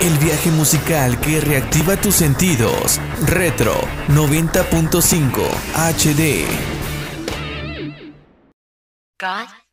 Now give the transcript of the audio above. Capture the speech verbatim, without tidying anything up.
El viaje musical que reactiva tus sentidos. Retro noventa punto cinco H D. God